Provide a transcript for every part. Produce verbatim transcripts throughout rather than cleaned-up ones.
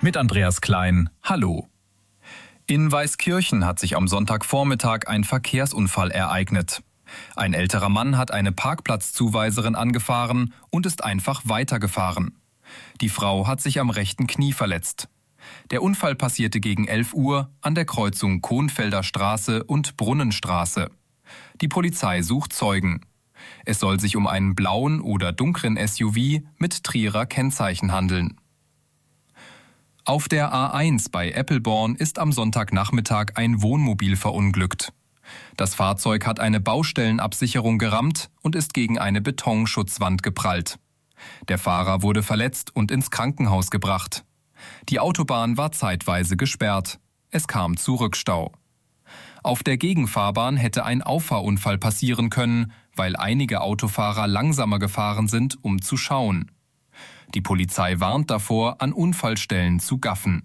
mit Andreas Klein. Hallo. In Weißkirchen hat sich am Sonntagvormittag ein Verkehrsunfall ereignet. Ein älterer Mann hat eine Parkplatzzuweiserin angefahren und ist einfach weitergefahren. Die Frau hat sich am rechten Knie verletzt. Der Unfall passierte gegen elf Uhr an der Kreuzung Kohnfelder Straße und Brunnenstraße. Die Polizei sucht Zeugen. Es soll sich um einen blauen oder dunklen S U V mit Trierer Kennzeichen handeln. Auf der A eins bei Eppelborn ist am Sonntagnachmittag ein Wohnmobil verunglückt. Das Fahrzeug hat eine Baustellenabsicherung gerammt und ist gegen eine Betonschutzwand geprallt. Der Fahrer wurde verletzt und ins Krankenhaus gebracht. Die Autobahn war zeitweise gesperrt. Es kam zu Rückstau. Auf der Gegenfahrbahn hätte ein Auffahrunfall passieren können, weil einige Autofahrer langsamer gefahren sind, um zu schauen. Die Polizei warnt davor, an Unfallstellen zu gaffen.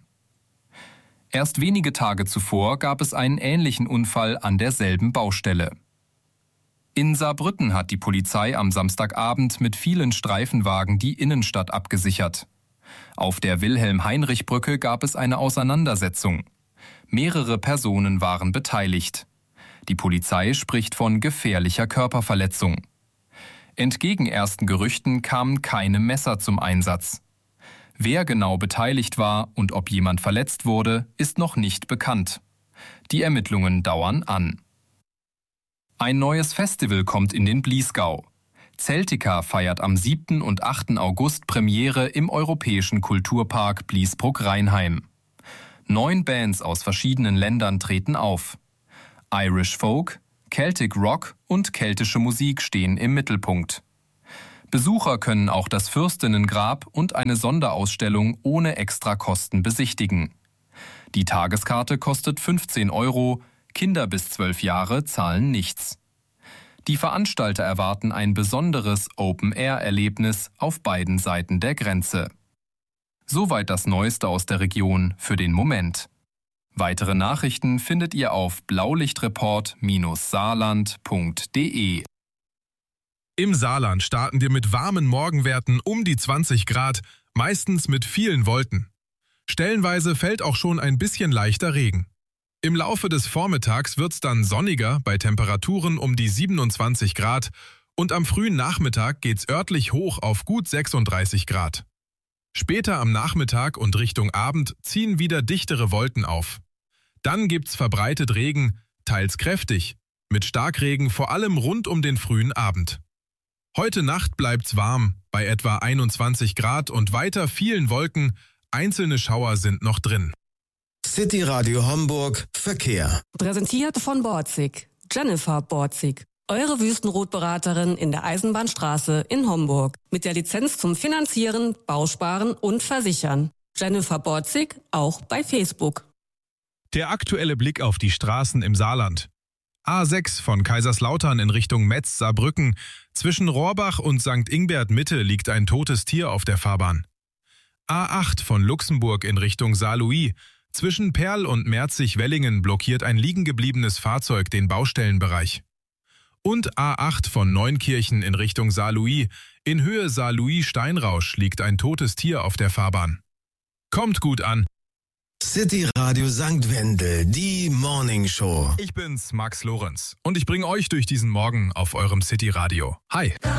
Erst wenige Tage zuvor gab es einen ähnlichen Unfall an derselben Baustelle. In Saarbrücken hat die Polizei am Samstagabend mit vielen Streifenwagen die Innenstadt abgesichert. Auf der Wilhelm-Heinrich-Brücke gab es eine Auseinandersetzung. Mehrere Personen waren beteiligt. Die Polizei spricht von gefährlicher Körperverletzung. Entgegen ersten Gerüchten kamen keine Messer zum Einsatz. Wer genau beteiligt war und ob jemand verletzt wurde, ist noch nicht bekannt. Die Ermittlungen dauern an. Ein neues Festival kommt in den Bliesgau. Celtica feiert am siebten und achten August Premiere im Europäischen Kulturpark Bliesbruck-Rheinheim. Neun Bands aus verschiedenen Ländern treten auf. Irish Folk, Celtic Rock und keltische Musik stehen im Mittelpunkt. Besucher können auch das Fürstinnengrab und eine Sonderausstellung ohne Extrakosten besichtigen. Die Tageskarte kostet fünfzehn Euro, Kinder bis zwölf Jahre zahlen nichts. Die Veranstalter erwarten ein besonderes Open-Air-Erlebnis auf beiden Seiten der Grenze. Soweit das Neueste aus der Region für den Moment. Weitere Nachrichten findet ihr auf blaulichtreport saarland punkt de. Im Saarland starten wir mit warmen Morgenwerten um die zwanzig Grad, meistens mit vielen Wolken. Stellenweise fällt auch schon ein bisschen leichter Regen. Im Laufe des Vormittags wird's dann sonniger bei Temperaturen um die siebenundzwanzig Grad und am frühen Nachmittag geht's örtlich hoch auf gut sechsunddreißig Grad. Später am Nachmittag und Richtung Abend ziehen wieder dichtere Wolken auf. Dann gibt's verbreitet Regen, teils kräftig, mit Starkregen vor allem rund um den frühen Abend. Heute Nacht bleibt's warm, bei etwa einundzwanzig Grad und weiter vielen Wolken, einzelne Schauer sind noch drin. City Radio Homburg Verkehr. Präsentiert von Borzig. Jennifer Borzig. Eure Wüstenrotberaterin in der Eisenbahnstraße in Homburg. Mit der Lizenz zum Finanzieren, Bausparen und Versichern. Jennifer Borzig, auch bei Facebook. Der aktuelle Blick auf die Straßen im Saarland. A sechs von Kaiserslautern in Richtung Metz-Saarbrücken. Zwischen Rohrbach und Sankt Ingbert Mitte liegt ein totes Tier auf der Fahrbahn. A acht von Luxemburg in Richtung Saarlouis. Zwischen Perl und Merzig-Wellingen blockiert ein liegengebliebenes Fahrzeug den Baustellenbereich. Und A acht von Neunkirchen in Richtung Saarlouis. In Höhe Saarlouis-Steinrausch liegt ein totes Tier auf der Fahrbahn. Kommt gut an. City Radio Sankt Wendel, die Morning Show. Ich bin's, Max Lorenz. Und ich bringe euch durch diesen Morgen auf eurem City Radio. Hi.